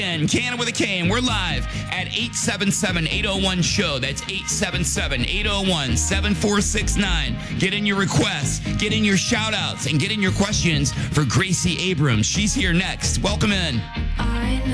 And Cannon with a K, and we're live at 877-801-SHOW. That's 877-801-7469. Get in your requests, get in your shout-outs, and get in your questions for Gracie Abrams. She's here next. Welcome in.